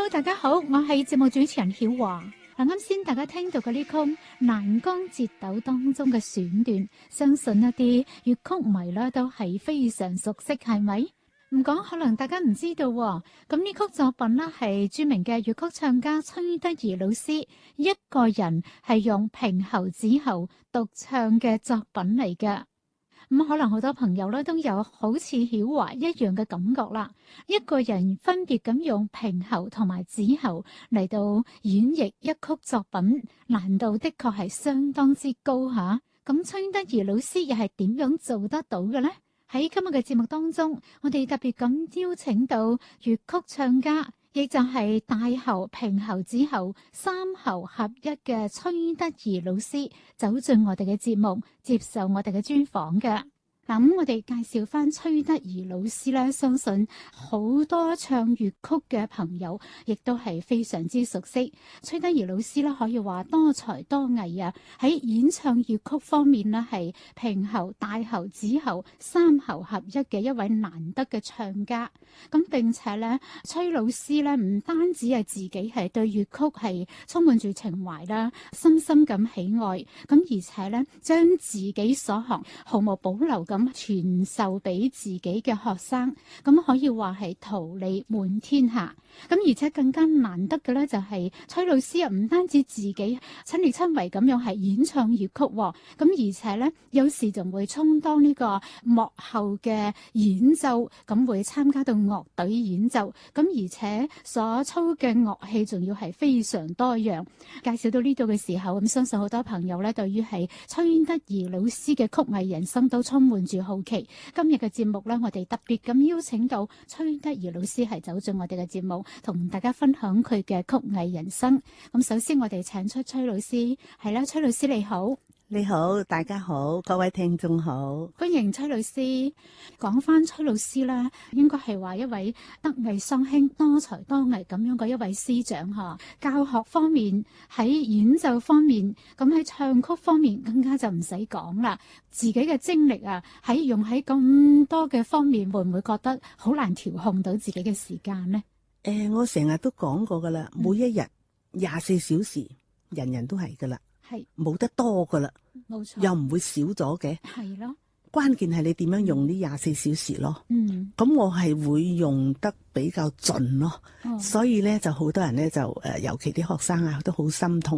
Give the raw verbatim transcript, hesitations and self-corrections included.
大家好，我係節目主持人曉華。嗱，啱先大家聽到嘅呢曲《蘭江折斗》當中嘅選段，相信一啲粵曲迷咧都係非常熟悉，係咪？唔講可能大家唔知道喎。咁呢曲作品呢係著名嘅粵曲唱家崔德儀老師一個人係用平喉子喉獨唱嘅作品嚟嘅。咁可能好多朋友咧都有好似曉華一樣嘅感覺啦，一個人分別咁用平喉同埋子喉嚟到演繹一曲作品，難度的確係相當之高吓。咁崔德儀老師又係點樣做得到嘅呢？喺今日嘅節目當中，我哋特別咁邀請到粵曲唱家，亦就係大喉、平喉、子喉三喉合一嘅崔德儀老師走進我哋嘅節目，接受我哋嘅專訪嘅。嗱，咁我哋介紹翻崔德儀老師咧，相信好多唱粵曲嘅朋友亦都係非常之熟悉。崔德儀老師咧可以話多才多藝啊，喺演唱粵曲方面呢係平喉、大喉、子喉三喉合一嘅一位難得嘅唱家。咁並且咧，崔老師咧唔單止係自己係對粵曲係充滿住情懷啦，深深咁喜愛，咁而且咧將自己所學毫無保留咁傳授俾自己嘅學生，咁可以話係桃李滿天下。咁而且更加難得嘅咧，就係崔老師啊，唔單止自己親力親為咁樣係演唱粵曲，咁而且咧有時仲會充當呢個幕後嘅演奏，咁會參加到樂隊演奏，咁而且所操嘅樂器仲要係非常多樣。介紹到呢度嘅時候，咁相信好多朋友咧對於係崔德儀老師嘅曲藝人生都充滿住好奇。今日嘅節目咧，我哋特別咁邀請到崔德儀老師係走進我哋嘅節目，同大家分享佢嘅曲藝人生。咁首先我哋請出崔老師，係啦，崔老師你好。 你好，大家好，各位聽眾好， 歡迎崔老師。講翻崔老師咧，應該係話一位德藝雙馨、多才多藝咁樣嘅一位師長吓。教學方面，喺演奏方面，咁喺唱曲方面更加就唔使講啦。自己嘅精力啊，喺用喺咁多嘅方面，會唔會覺得好難調控到自己嘅時間呢？ 誒、呃，我成日都講過噶啦，每一日廿四小時，人人都係噶啦。係冇得多噶啦，冇錯，又唔會少咗嘅。係咯，關鍵係你點樣用呢廿四小時咯。嗯，咁我係會用得比較盡咯。哦，所以咧就好多人咧就誒，尤其啲學生啊都好心痛